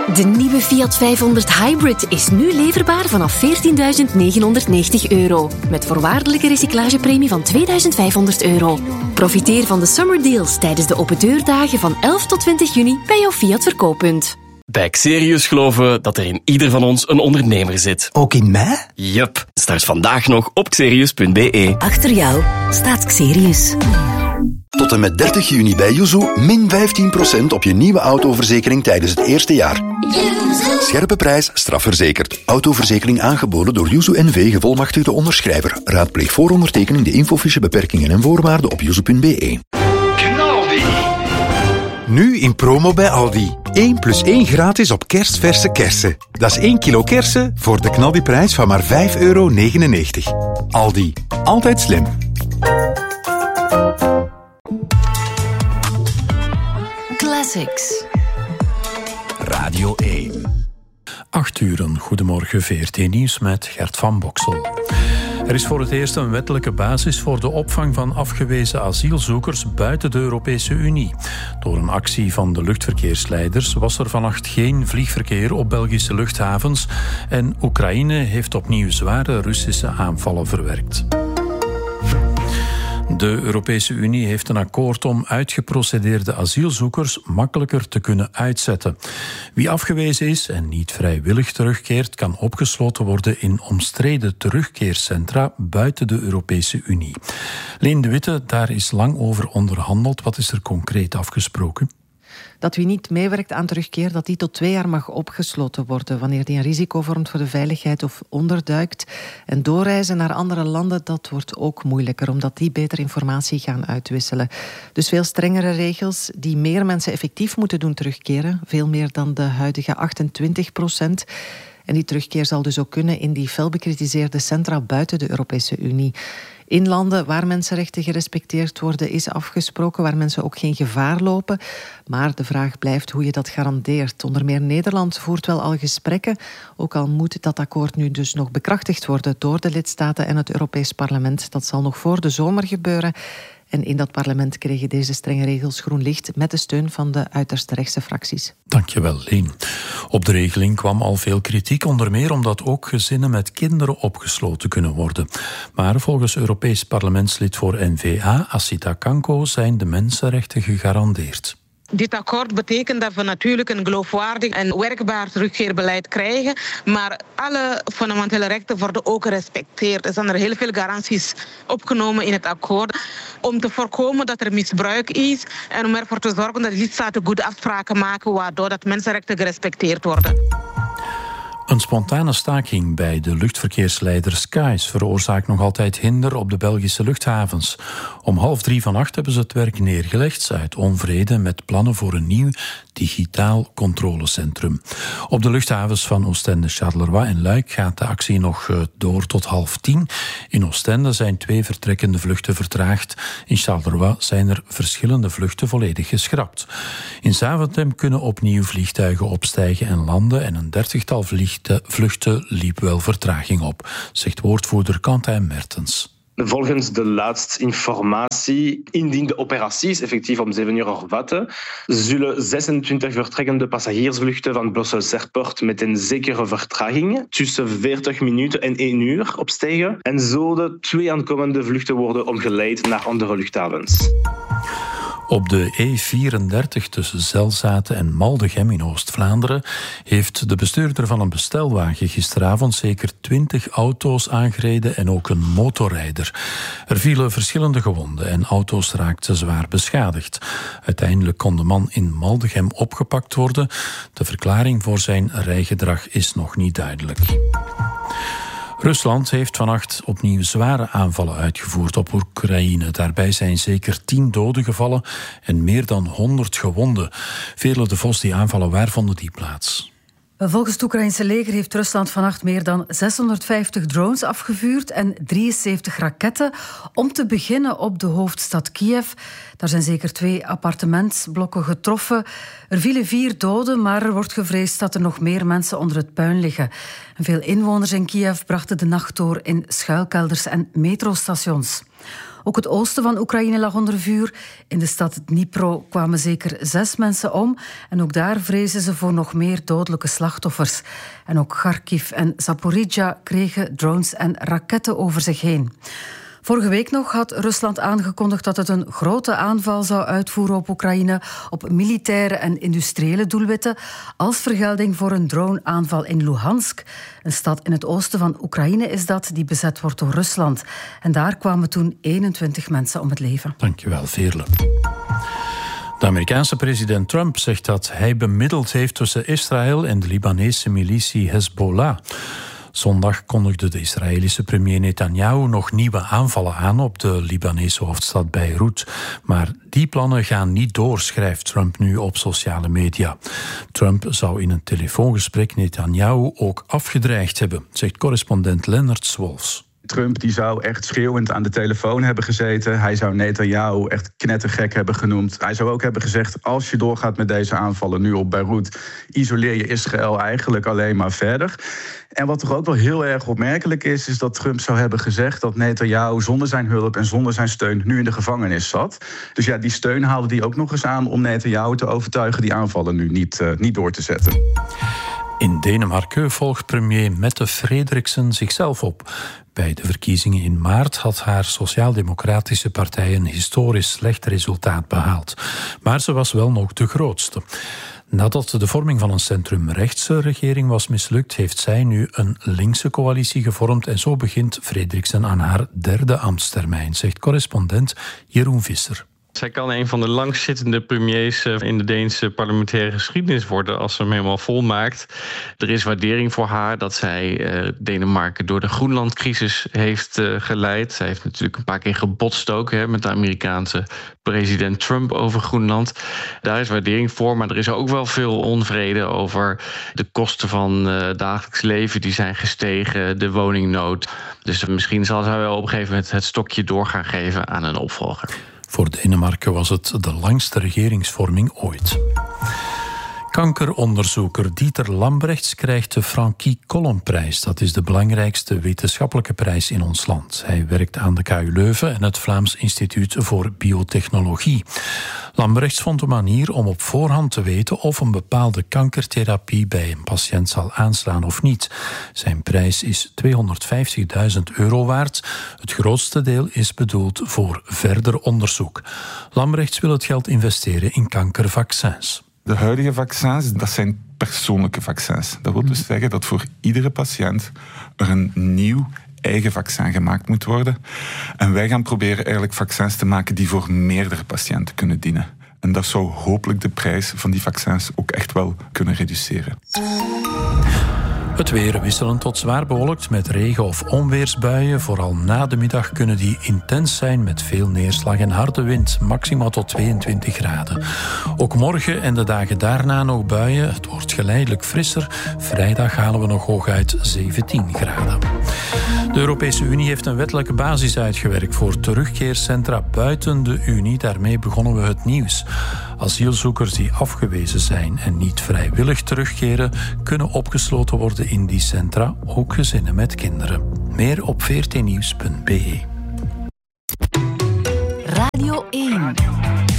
De nieuwe Fiat 500 Hybrid is nu leverbaar vanaf €14.990. Met voorwaardelijke recyclagepremie van €2.500. Profiteer van de summer deals tijdens de open deurdagen van 11 tot 20 juni bij jouw Fiat verkooppunt. Bij Xerius geloven we dat er in ieder van ons een ondernemer zit. Ook in mij? Yup. Start vandaag nog op xerius.be. Achter jou staat Xerius. Tot en met 30 juni bij Yuzu min 15% op je nieuwe autoverzekering tijdens het eerste jaar. Scherpe prijs, strafverzekerd. Autoverzekering aangeboden door Yuzu NV, gevolmachtigde onderschrijver. Raadpleeg voor ondertekening de infofiche beperkingen en voorwaarden op yuzu.be. Nu in promo bij Aldi. 1 + 1 gratis op kerstverse kersen. Dat is 1 kilo kersen voor de knaldiprijs van maar €5,99. Aldi. Altijd slim. Classics. Radio 1. 8 uur, goedemorgen, VRT Nieuws met Gert van Boksel. Er is voor het eerst een wettelijke basis voor de opvang van afgewezen asielzoekers buiten de Europese Unie. Door een actie van de luchtverkeersleiders was er vannacht geen vliegverkeer op Belgische luchthavens en Oekraïne heeft opnieuw zware Russische aanvallen verwerkt. De Europese Unie heeft een akkoord om uitgeprocedeerde asielzoekers makkelijker te kunnen uitzetten. Wie afgewezen is en niet vrijwillig terugkeert, kan opgesloten worden in omstreden terugkeercentra buiten de Europese Unie. Leen de Witte, daar is lang over onderhandeld. Wat is er concreet afgesproken? Dat wie niet meewerkt aan terugkeer, dat die tot 2 jaar mag opgesloten worden wanneer die een risico vormt voor de veiligheid of onderduikt. En doorreizen naar andere landen, dat wordt ook moeilijker, omdat die beter informatie gaan uitwisselen. Dus veel strengere regels die meer mensen effectief moeten doen terugkeren. Veel meer dan de huidige 28%. En die terugkeer zal dus ook kunnen in die fel bekritiseerde centra buiten de Europese Unie. In landen waar mensenrechten gerespecteerd worden is afgesproken, waar mensen ook geen gevaar lopen. Maar de vraag blijft hoe je dat garandeert. Onder meer Nederland voert wel al gesprekken, ook al moet dat akkoord nu dus nog bekrachtigd worden door de lidstaten en het Europees Parlement. Dat zal nog voor de zomer gebeuren. En in dat parlement kregen deze strenge regels groen licht met de steun van de uiterste rechtse fracties. Dankjewel, Leen. Op de regeling kwam al veel kritiek, onder meer omdat ook gezinnen met kinderen opgesloten kunnen worden. Maar volgens Europees parlementslid voor N-VA, Assita Kanko, zijn de mensenrechten gegarandeerd. Dit akkoord betekent dat we natuurlijk een geloofwaardig en werkbaar terugkeerbeleid krijgen, maar alle fundamentele rechten worden ook gerespecteerd. Er zijn er heel veel garanties opgenomen in het akkoord om te voorkomen dat er misbruik is en om ervoor te zorgen dat de lidstaten goede afspraken maken waardoor dat mensenrechten gerespecteerd worden. Een spontane staking bij de luchtverkeersleider Skies veroorzaakt nog altijd hinder op de Belgische luchthavens. Om 2:30 vannacht hebben ze het werk neergelegd uit onvrede met plannen voor een nieuw digitaal controlecentrum. Op de luchthavens van Oostende, Charleroi en Luik gaat de actie nog door tot 9:30. In Oostende zijn 2 vertrekkende vluchten vertraagd. In Charleroi zijn er verschillende vluchten volledig geschrapt. In Zaventem kunnen opnieuw vliegtuigen opstijgen en landen en een 30-tal vluchten liep wel vertraging op, zegt woordvoerder Quentin Mertens. Volgens de laatste informatie, indien de operaties effectief om 7 uur hervatten, zullen 26 vertrekkende passagiersvluchten van Brussels Airport met een zekere vertraging tussen 40 minuten en 1 uur opstijgen en zullen 2 aankomende vluchten worden omgeleid naar andere luchthavens. Op de E34 tussen Zelzaten en Maldegem in Oost-Vlaanderen heeft de bestuurder van een bestelwagen gisteravond zeker 20 auto's aangereden en ook een motorrijder. Er vielen verschillende gewonden en auto's raakten zwaar beschadigd. Uiteindelijk kon de man in Maldegem opgepakt worden. De verklaring voor zijn rijgedrag is nog niet duidelijk. Rusland heeft vannacht opnieuw zware aanvallen uitgevoerd op Oekraïne. Daarbij zijn zeker 10 doden gevallen en meer dan 100 gewonden. Vele de Vos, die aanvallen, waar vonden die plaats? Volgens het Oekraïnse leger heeft Rusland vannacht meer dan 650 drones afgevuurd en 73 raketten. Om te beginnen op de hoofdstad Kiev. Daar zijn zeker 2 appartementsblokken getroffen. Er vielen 4 doden, maar er wordt gevreesd dat er nog meer mensen onder het puin liggen. En veel inwoners in Kiev brachten de nacht door in schuilkelders en metrostations. Ook het oosten van Oekraïne lag onder vuur. In de stad Dnipro kwamen zeker 6 mensen om. En ook daar vrezen ze voor nog meer dodelijke slachtoffers. En ook Kharkiv en Zaporizhzhia kregen drones en raketten over zich heen. Vorige week nog had Rusland aangekondigd dat het een grote aanval zou uitvoeren op Oekraïne, op militaire en industriële doelwitten, als vergelding voor een droneaanval in Luhansk. Een stad in het oosten van Oekraïne is dat, die bezet wordt door Rusland. En daar kwamen toen 21 mensen om het leven. Dankjewel, Veerle. De Amerikaanse president Trump zegt dat hij bemiddeld heeft tussen Israël en de Libanese militie Hezbollah. Zondag kondigde de Israëlische premier Netanyahu nog nieuwe aanvallen aan op de Libanese hoofdstad Beirut. Maar die plannen gaan niet door, schrijft Trump nu op sociale media. Trump zou in een telefoongesprek Netanyahu ook afgedreigd hebben, zegt correspondent Lennart Swolfs. Trump die zou echt schreeuwend aan de telefoon hebben gezeten. Hij zou Netanyahu echt knettergek hebben genoemd. Hij zou ook hebben gezegd, als je doorgaat met deze aanvallen nu op Beirut, isoleer je Israël eigenlijk alleen maar verder. En wat toch ook wel heel erg opmerkelijk is dat Trump zou hebben gezegd dat Netanyahu zonder zijn hulp en zonder zijn steun nu in de gevangenis zat. Dus ja, die steun haalde hij ook nog eens aan om Netanyahu te overtuigen die aanvallen nu niet door te zetten. In Denemarken volgt premier Mette Frederiksen zichzelf op. Bij de verkiezingen in maart had haar sociaal-democratische partij een historisch slecht resultaat behaald. Maar ze was wel nog de grootste. Nadat de vorming van een centrumrechtse regering was mislukt, heeft zij nu een linkse coalitie gevormd en zo begint Frederiksen aan haar 3e ambtstermijn, zegt correspondent Jeroen Visser. Zij kan een van de langstzittende premiers in de Deense parlementaire geschiedenis worden als ze hem helemaal volmaakt. Er is waardering voor haar dat zij Denemarken door de Groenlandcrisis heeft geleid. Zij heeft natuurlijk een paar keer gebotst ook met de Amerikaanse president Trump over Groenland. Daar is waardering voor, maar er is ook wel veel onvrede over de kosten van dagelijks leven die zijn gestegen, de woningnood. Dus misschien zal zij wel op een gegeven moment het stokje door gaan geven aan een opvolger. Voor Denemarken was het de langste regeringsvorming ooit. Kankeronderzoeker Dieter Lambrechts krijgt de Frankie Collonprijs. Dat is de belangrijkste wetenschappelijke prijs in ons land. Hij werkt aan de KU Leuven en het Vlaams Instituut voor Biotechnologie. Lambrechts vond een manier om op voorhand te weten of een bepaalde kankertherapie bij een patiënt zal aanslaan of niet. Zijn prijs is €250.000 waard. Het grootste deel is bedoeld voor verder onderzoek. Lambrechts wil het geld investeren in kankervaccins. De huidige vaccins, dat zijn persoonlijke vaccins. Dat wil dus zeggen dat voor iedere patiënt er een nieuw eigen vaccin gemaakt moet worden. En wij gaan proberen eigenlijk vaccins te maken die voor meerdere patiënten kunnen dienen. En dat zou hopelijk de prijs van die vaccins ook echt wel kunnen reduceren. Het weer wisselend tot zwaar bewolkt met regen- of onweersbuien. Vooral na de middag kunnen die intens zijn met veel neerslag en harde wind. Maximaal tot 22 graden. Ook morgen en de dagen daarna nog buien. Het wordt geleidelijk frisser. Vrijdag halen we nog hooguit 17 graden. De Europese Unie heeft een wettelijke basis uitgewerkt voor terugkeercentra buiten de Unie. Daarmee begonnen we het nieuws. Asielzoekers die afgewezen zijn en niet vrijwillig terugkeren, kunnen opgesloten worden in die centra, ook gezinnen met kinderen. Meer op vrtnieuws.be. Radio 1.